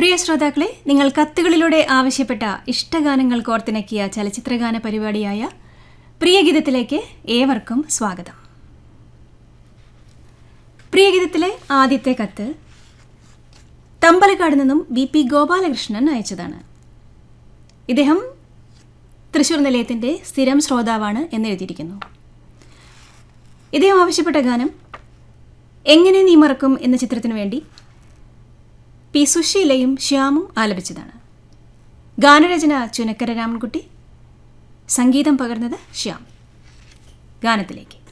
പ്രിയ ശ്രോതാക്കളെ, നിങ്ങൾ കത്തുകളിലൂടെ ആവശ്യപ്പെട്ട ഇഷ്ടഗാനങ്ങൾ കോർത്തിണക്കിയ ചലച്ചിത്രഗാന പരിപാടിയായ പ്രിയഗീതത്തിലേക്ക് ഏവർക്കും സ്വാഗതം. പ്രിയഗീതത്തിലെ ആദ്യത്തെ കത്ത് തമ്പലക്കാട് നിന്നും വി.പി. ഗോപാലകൃഷ്ണൻ അയച്ചതാണ്. ഇദ്ദേഹം തൃശ്ശൂർ നിലയത്തിൻ്റെ സ്ഥിരം ശ്രോതാവാണ് എന്നെഴുതിയിരിക്കുന്നു. ഇദ്ദേഹം ആവശ്യപ്പെട്ട ഗാനം എങ്ങനെ നീ മറക്കും എന്ന ചിത്രത്തിനു വേണ്ടി പി. സുശീലയും ശ്യാമും ആലപിച്ചതാണ്. ഗാനരചന ചുനക്കര രാമൻകുട്ടി, സംഗീതം പകർന്നത് ശ്യാം. ഗാനത്തിലേക്ക്.